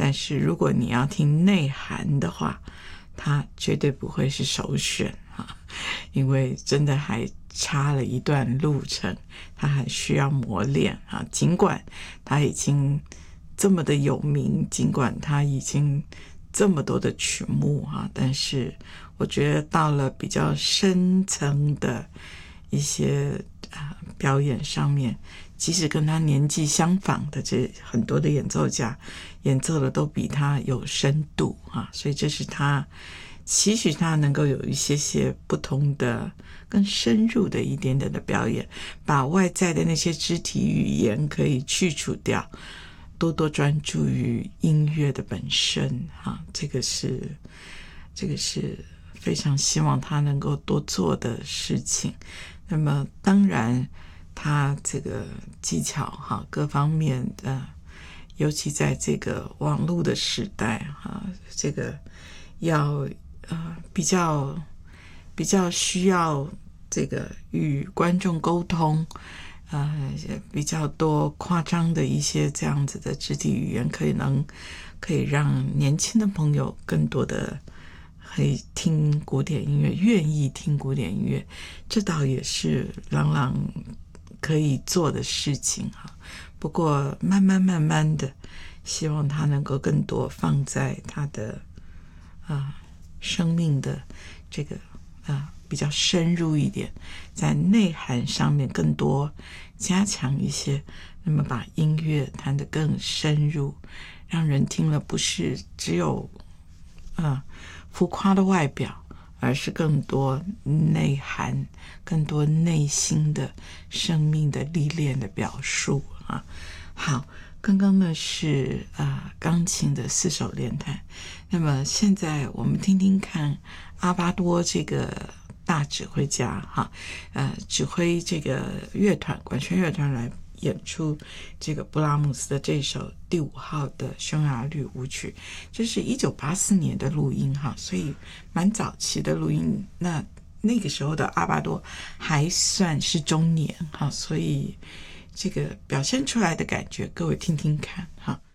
但是如果你要听内涵的话，它绝对不会是首选因为真的还差了一段路程，它还需要磨练尽管它已经这么的有名，尽管它已经这么多的曲目但是我觉得到了比较深层的一些表演上面，即使跟他年纪相仿的这很多的演奏家演奏的都比他有深度所以这是他期许他能够有一些不同的更深入的一点点的表演，把外在的那些肢体语言可以去除掉，多多专注于音乐的本身这个是非常希望他能够多做的事情。那么当然他这个技巧各方面的，尤其在这个网络的时代这个要比较需要这个与观众沟通比较多夸张的一些这样子的肢体语言，可以让年轻的朋友更多的可以听古典音乐，愿意听古典音乐，这倒也是朗朗可以做的事情不过慢慢的，希望他能够更多放在他的生命的这个比较深入一点，在内涵上面更多加强一些，那么把音乐弹得更深入，让人听了不是只有浮夸的外表，而是更多内涵，更多内心的生命的历练的表述好，刚刚呢是钢琴的4手联弹，那么现在我们听听看阿巴多这个大指挥家指挥这个乐团管弦乐团来演出这个布拉姆斯的这首第5号的匈牙利舞曲，这是1984年的录音所以蛮早期的录音，那个时候的阿巴多还算是中年所以这个表现出来的感觉各位听听看